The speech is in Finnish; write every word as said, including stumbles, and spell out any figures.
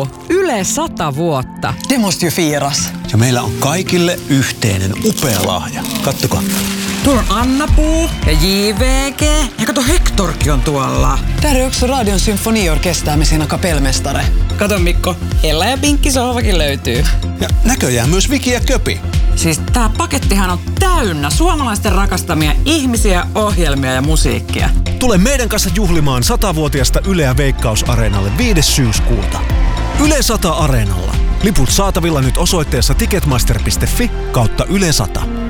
Annapuu, Yle sata vuotta. Det måste ju firas. Ja meillä on kaikille yhteinen upea lahja. Kattokaa. Tuolla on Annapuu ja J V G. Ja kato, Hectorkin on tuolla. Där är också Radion symfoniorkester med sina kapellmästare. Kato Mikko, Ella ja Pinkki sohvakin löytyy. Ja näköjään myös Viki ja Köpi. Siis tää pakettihan on täynnä suomalaisten rakastamia ihmisiä, ohjelmia ja musiikkia. Tule meidän kanssa juhlimaan satavuotiasta Yleä Veikkaus-areenalle viides syyskuuta. Yle sata Areenalla. Liput saatavilla nyt osoitteessa ticketmaster piste fi kautta Yle sata.